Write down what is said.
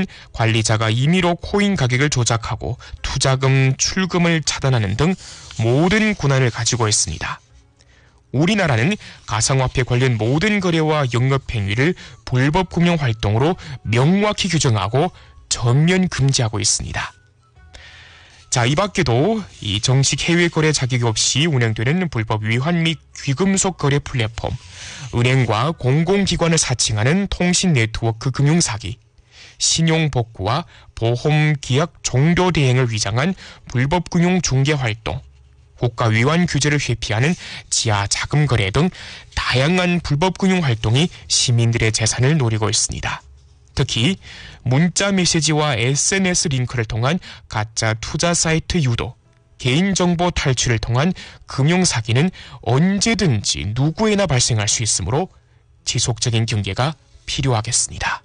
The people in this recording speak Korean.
또한 관리자가 임의로 코인 가격을 조작하고 투자금 출금을 차단하는 등 모든 권한을 가지고 있습니다. 우리나라는 가상화폐 관련 모든 거래와 영업행위를 불법 금융활동으로 명확히 규정하고 전면 금지하고 있습니다. 자, 이 밖에도 이 정식 해외 거래 자격이 없이 운영되는 불법 위환 및 귀금속 거래 플랫폼, 은행과 공공기관을 사칭하는 통신 네트워크 금융사기, 신용복구와 보험계약 종료 대행을 위장한 불법 금융 중개 활동, 국가 위환 규제를 회피하는 지하 자금 거래 등 다양한 불법 금융 활동이 시민들의 재산을 노리고 있습니다. 특히 문자 메시지와 SNS 링크를 통한 가짜 투자 사이트 유도, 개인정보 탈취를 통한 금융사기는 언제든지 누구에나 발생할 수 있으므로 지속적인 경계가 필요하겠습니다.